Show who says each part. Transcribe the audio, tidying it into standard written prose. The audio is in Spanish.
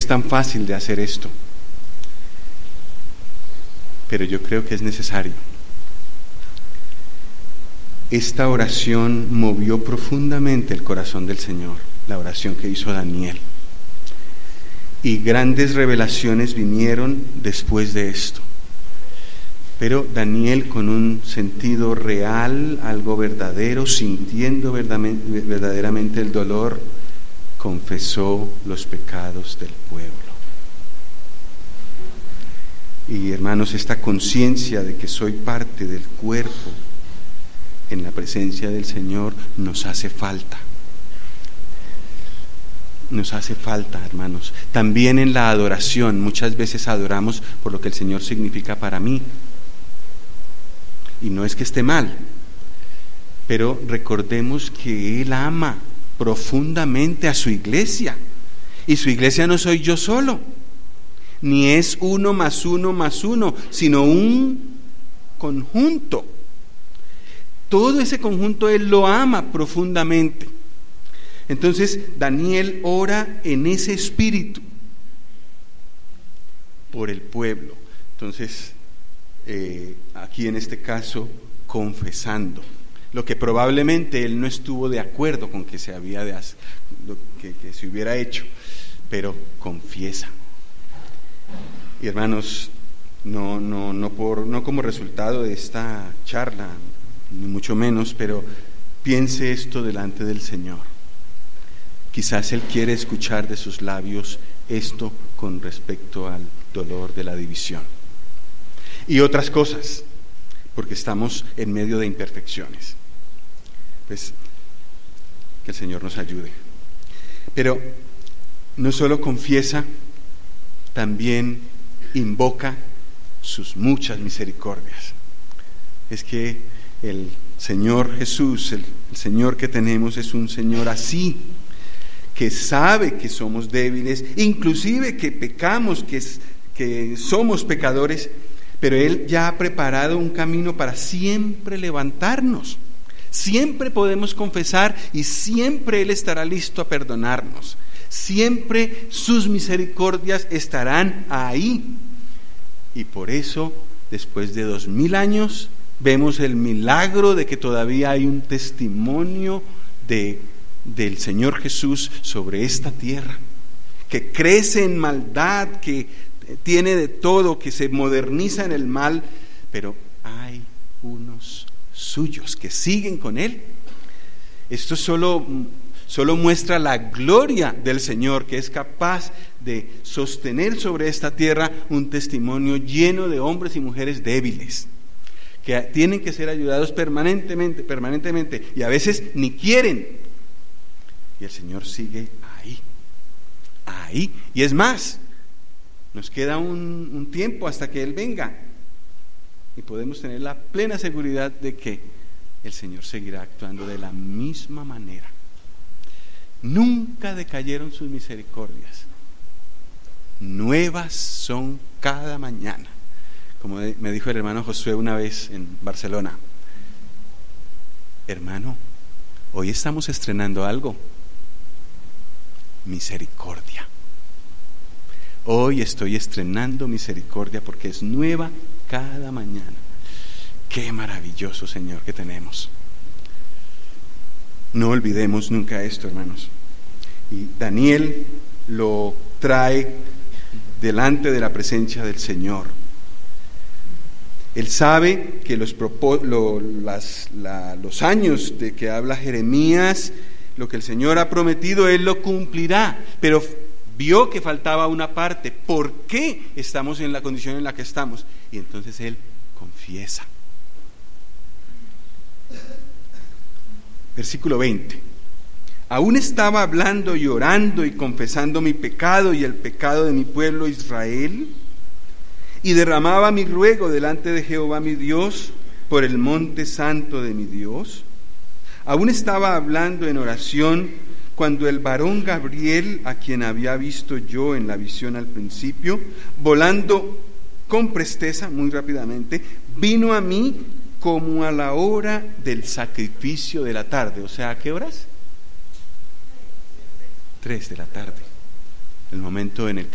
Speaker 1: es tan fácil de hacer esto, pero yo creo que es necesario. Esta oración movió profundamente el corazón del Señor, la oración que hizo Daniel. Y grandes revelaciones vinieron después de esto. Pero Daniel, con un sentido real, algo verdadero, sintiendo verdaderamente el dolor, confesó los pecados del pueblo. Y hermanos, esta conciencia de que soy parte del cuerpo en la presencia del Señor nos hace falta. Nos hace falta, hermanos. También en la adoración, muchas veces adoramos por lo que el Señor significa para mí. Y no es que esté mal, pero recordemos que Él ama profundamente a su iglesia. Y su iglesia no soy yo solo, ni es 1 más 1 más 1, sino un conjunto. Todo ese conjunto Él lo ama profundamente. Entonces Daniel ora en ese espíritu por el pueblo. Entonces aquí en este caso confesando lo que probablemente él no estuvo de acuerdo con que se había que se hubiera hecho, pero confiesa. Y hermanos, no como resultado de esta charla, ni mucho menos, pero piense esto delante del Señor. Quizás Él quiere escuchar de sus labios esto con respecto al dolor de la división y otras cosas, porque estamos en medio de imperfecciones. Pues que el Señor nos ayude. Pero no solo confiesa, también invoca sus muchas misericordias. Es que el Señor Jesús, el Señor que tenemos, es un Señor así, que sabe que somos débiles, inclusive que pecamos, que somos pecadores, pero Él ya ha preparado un camino para siempre levantarnos. Siempre podemos confesar y siempre Él estará listo a perdonarnos. Siempre sus misericordias estarán ahí. Y por eso, después de 2000 años, vemos el milagro de que todavía hay un testimonio del Señor Jesús sobre esta tierra, que crece en maldad, que tiene de todo, que se moderniza en el mal, pero hay unos suyos que siguen con Él. Esto solo muestra la gloria del Señor, que es capaz de sostener sobre esta tierra un testimonio lleno de hombres y mujeres débiles, que tienen que ser ayudados permanentemente, y a veces ni quieren. Y el Señor sigue ahí. Y es más, nos queda un tiempo hasta que Él venga, y podemos tener la plena seguridad de que el Señor seguirá actuando de la misma manera. Nunca decayeron sus misericordias. Nuevas son cada mañana. Como me dijo el hermano Josué una vez en Barcelona: hermano, hoy estamos estrenando algo. Misericordia. Hoy estoy estrenando misericordia porque es nueva cada mañana. Qué maravilloso Señor que tenemos. No olvidemos nunca esto, hermanos. Y Daniel lo trae delante de la presencia del Señor. Él sabe que los años de que habla Jeremías, lo que el Señor ha prometido, Él lo cumplirá, pero vio que faltaba una parte. ¿Por qué estamos en la condición en la que estamos? Y entonces Él confiesa. Versículo 20. Aún estaba hablando y orando y confesando mi pecado y el pecado de mi pueblo Israel, y derramaba mi ruego delante de Jehová mi Dios por el monte santo de mi Dios. Aún estaba hablando en oración cuando el varón Gabriel, a quien había visto yo en la visión al principio, volando con presteza, muy rápidamente, vino a mí como a la hora del sacrificio de la tarde. O sea, ¿a qué horas? 3 de la tarde, el momento en el que